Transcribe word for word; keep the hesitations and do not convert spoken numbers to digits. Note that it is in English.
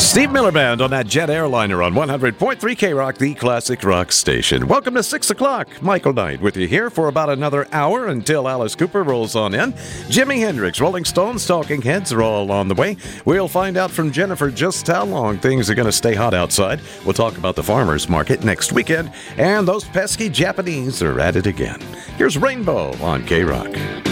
Steve Miller Band on that jet airliner on one hundred point three K-Rock, the classic rock station. Welcome to six o'clock. Michael Knight with you here for about another hour until Alice Cooper rolls on in. Jimi Hendrix, Rolling Stones, Talking Heads are all on the way. We'll find out from Jennifer just how long things are going to stay hot outside. We'll talk about the farmers market next weekend. And those pesky Japanese are at it again. Here's Rainbow on K-Rock.